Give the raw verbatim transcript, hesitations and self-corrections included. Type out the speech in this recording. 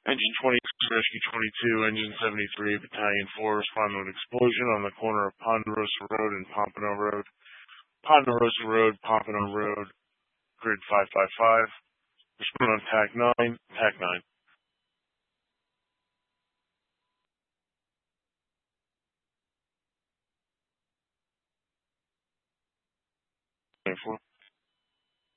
Engine twenty-six, Rescue twenty-two, Engine seventy-three, Battalion four responded to an explosion on the corner of Ponderosa Road and Pompano Road. Ponderosa Road, Pompano Road, grid five five five. Respond on TAC nine, TAC nine. twenty-four.